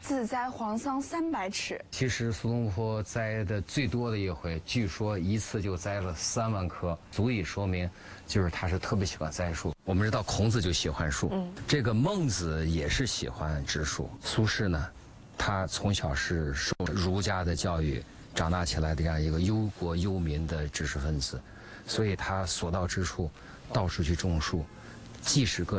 自栽黄桑300尺。 其实苏东坡栽的最多的一回，据说一次就栽了3万棵，足以说明，就是他是特别喜欢栽树。我们知道孔子就喜欢树，这个孟子也是喜欢植树。苏轼呢，他从小是受儒家的教育，长大起来的这样一个忧国忧民的知识分子，所以他所到之处，到处去种树，既是个